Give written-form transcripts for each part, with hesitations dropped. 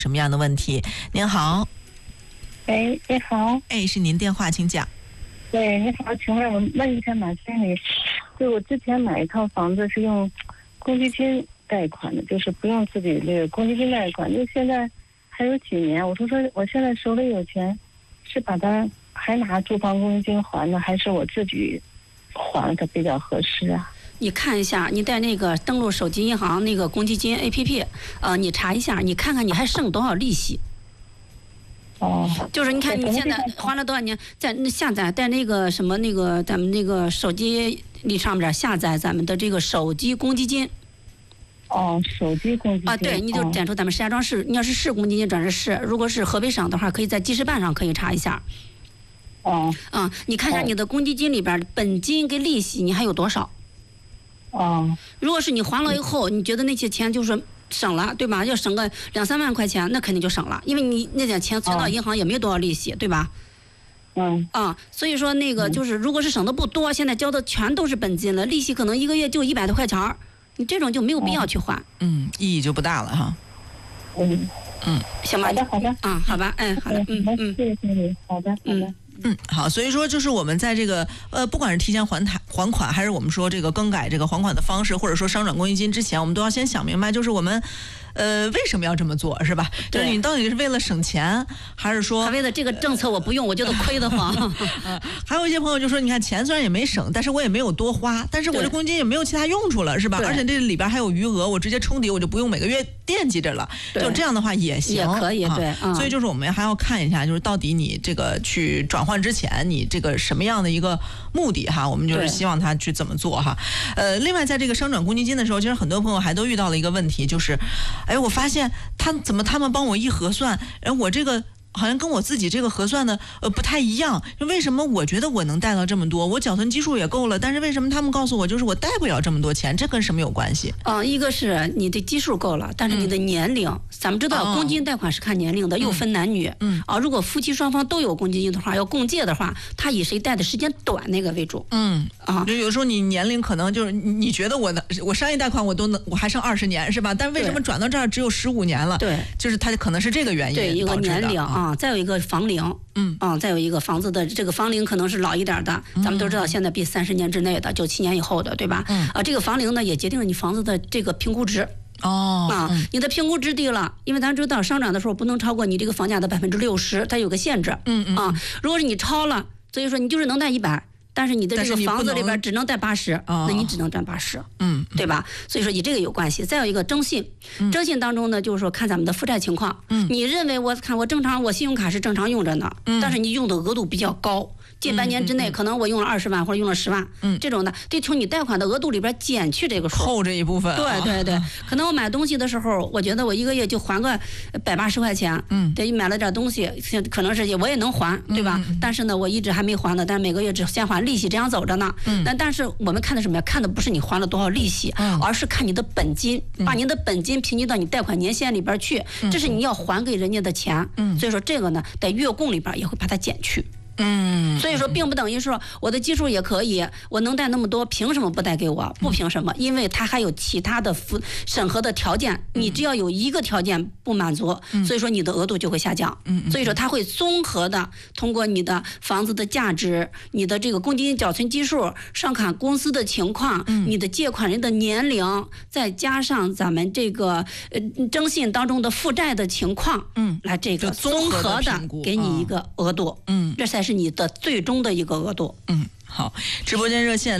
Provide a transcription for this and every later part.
什么样的问题？您好。 哎，你好。 哎，是您电话，请讲。 对，你好，请问我问一下马经理，就我之前买一套房子是用公积金贷款的，就是不用自己这个公积金贷款，就现在还有几年，我说我现在手里有钱，是把它还拿住房公积金还呢，还是我自己还它比较合适啊？ 你看一下，你在那个登录手机银行那个公积金 APP，你查一下，你看看你还剩多少利息。 哦， 就是你看你现在还了多少年，在那下载在那个什么那个咱们那个手机里上面下载咱们的这个手机公积金。 哦，手机公积金。 对，你就点出咱们石家庄市，你要是市公积金转至市，如果是河北省的话，可以在记事办上可以查一下。你看一下你的公积金里边本金跟利息你还有多少？如果是你还了以后，你觉得那些钱就是省了，对吧？要省个2-3万块钱，那肯定就省了，因为你那点钱存到银行也没有多少利息，对吧？所以说那个就是，如果是省的不多，现在交的全都是本金了，利息可能一个月就100多块钱，你这种就没有必要去还。 意义就不大了哈。 行吧。 好的。 好吧，好的， 谢谢经理，好的。 好，所以说就是我们在这个不管是提前还款，还是我们说这个更改这个还款的方式，或者说商转公积金之前，我们都要先想明白，就是我们为什么要这么做，是吧？就是你到底是为了省钱，还是说为了这个政策我不用，我觉得亏得慌。 还有一些朋友就说，你看钱虽然也没省，但是我也没有多花，但是我这公积金也没有其他用处了，是吧？而且这里边还有余额，我直接冲抵，我就不用每个月惦记着了。就这样的话也行， 也可以，对。 所以就是我们还要看一下，就是到底你这个去转换之前，你这个什么样的一个目的哈？我们就是希望他去怎么做哈。另外在这个商转公积金的时候，其实很多朋友还都遇到了一个问题，就是，我发现他们帮我一核算，我这个好像跟我自己这个核算的不太一样，为什么我觉得我能贷到这么多，我缴存基数也够了，但是为什么他们告诉我就是我贷不了这么多钱，这跟什么有关系？ 一个是你的基数够了，但是你的年龄，咱们知道公积金贷款是看年龄的，又分男女。如果夫妻双方都有公积金的话，要共借的话，他以谁贷的时间短那个为主。 就有时候你年龄可能就是你觉得我商业贷款我还剩20年是吧？但为什么转到这儿只有15年了？ 对， 就是它可能是这个原因。 对，一个年龄再有一个房龄，再有一个房子的这个房龄可能是老一点的，咱们都知道现在比30年之内的97年以后的，对吧？这个房龄呢也决定了你房子的这个评估值。你的评估值低了，因为咱知道商转的时候不能超过你这个房价的60%，它有个限制。如果是你超了，所以说你就是能贷100。但是你的这个房子里边只能贷80，那你只能赚80，对吧？所以说与这个有关系。再有一个征信，征信当中呢，就是说看咱们的负债情况。你认为我正常，我信用卡是正常用着呢，但是你用的额度比较高，近半年之内可能我用了20万或者用了10万，这种的得从你贷款的额度里边减去这个数， 扣这一部分。 对，可能我买东西的时候，我觉得我一个月就还个180块钱，对，买了点东西，可能是我也能还，对吧？但是呢，我一直还没还呢，但是每个月只先还利息，这样走着呢。但是我们看的什么呀？看的不是你还了多少利息，而是看你的本金，把你的本金平均到你贷款年限里边去，这是你要还给人家的钱。所以说这个呢，在月供里边也会把它减去。所以说并不等于说我的基数也可以，我能贷那么多，凭什么不贷给我？不凭什么，因为它还有其他的审核的条件，你只要有一个条件不满足，所以说你的额度就会下降。所以说它会综合的通过你的房子的价值、你的这个公积金缴存基数、上卡公司的情况、你的借款人的年龄，再加上咱们这个征信当中的负债的情况，来这个综合的给你一个额度。这才是你的最终的一个额度。 好，直播间热线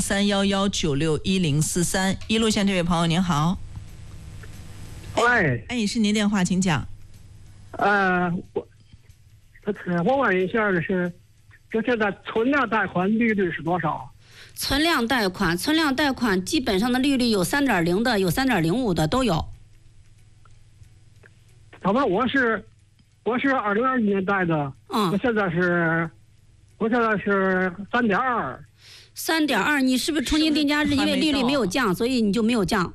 0311961043，一路线这位朋友您好。 喂， 是您电话，请讲。 我问一下的是，就现在存量贷款利率是多少？ 存量贷款基本上的利率有3.0的，有3.05的都有。 好吧，我是2021年贷的，我现在是3.2。 3.2，你是不是重新定价日？因为利率没有降，所以你就没有降。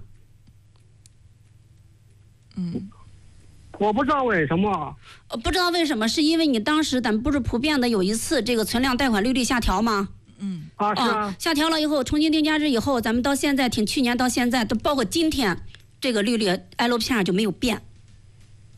我不知道为什么。 不知道为什么，是因为你当时咱们不是普遍的有一次这个存量贷款利率下调吗？ 是啊。 下调了以后，重新定价日以后，咱们到现在挺去年到现在，都包括今天，这个利率 LPR 就没有变。